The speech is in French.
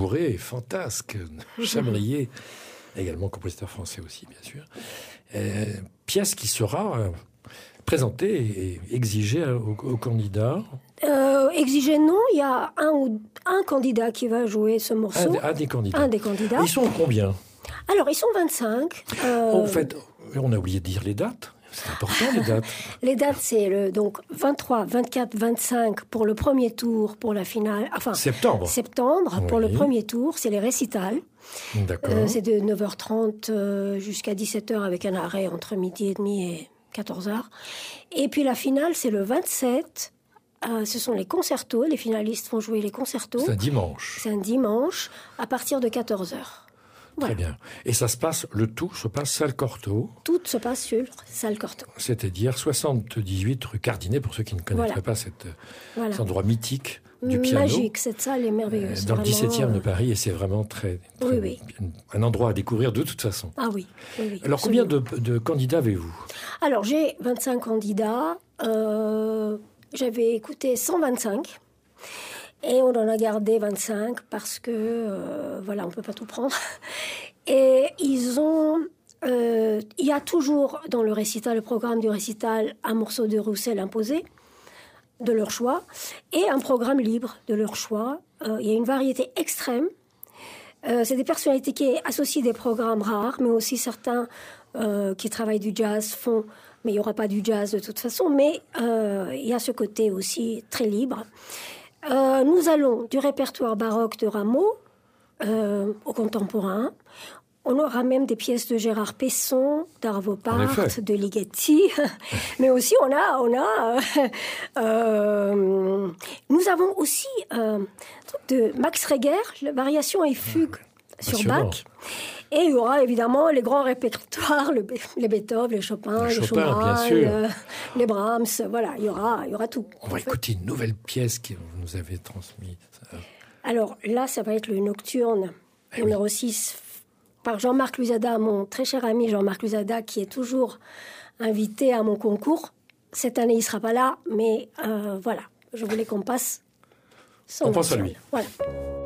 Bourré, fantasque, Chambrier, également compositeur français aussi, bien sûr. Pièce qui sera présentée et exigée aux candidats. Exigé, non. Il y a un candidat qui va jouer ce morceau. Un des candidats. Un des candidats. Ils sont combien? Alors, ils sont 25. En fait, on a oublié de dire les dates. C'est important, les dates. Les dates, c'est donc 23, 24, 25 pour le premier tour, pour la finale. Enfin, septembre. Oui. Pour le premier tour, c'est les récitals. D'accord. C'est de 9h30 jusqu'à 17h avec un arrêt entre midi et demi et 14h. Et puis la finale, c'est le 27. Ce sont les concertos. Les finalistes vont jouer les concertos. C'est un dimanche. C'est un dimanche à partir de 14h. Voilà. Très bien. Et le tout se passe salle Cortot. Tout se passe sur salle Cortot. C'est-à-dire 78 rue Cardinet, pour ceux qui ne connaîtraient pas cet endroit mythique du piano. Magique, cette salle est merveilleuse. Dans le 17e de Paris, et c'est vraiment un endroit à découvrir de toute façon. Ah oui. Alors, combien de candidats avez-vous? Alors, j'ai 25 candidats. J'avais écouté 125. Et on en a gardé 25 parce que, on ne peut pas tout prendre. Et il y a toujours dans le programme du récital, un morceau de Roussel imposé, de leur choix, et un programme libre de leur choix. Il y a une variété extrême. C'est des personnalités qui associent des programmes rares, mais aussi certains qui travaillent du jazz font... Mais il n'y aura pas du jazz de toute façon, mais il y a ce côté aussi très libre. Nous allons du répertoire baroque de Rameau au contemporain. On aura même des pièces de Gérard Pesson, d'Arvo Pärt, de Ligeti. Mais aussi, nous avons aussi un truc de Max Reger, la variation et fugue sur Bach. Et il y aura évidemment les grands répertoires, les Beethoven, les Chopin, les Schumann, les Brahms. Voilà, il y aura tout. On va écouter une nouvelle pièce que vous nous avez transmise. Alors là, ça va être le Nocturne numéro 6 par Jean-Marc Luzada, mon très cher ami Jean-Marc Luzada, qui est toujours invité à mon concours. Cette année, il ne sera pas là, mais voilà, je voulais qu'on passe son On pense à lui. Voilà.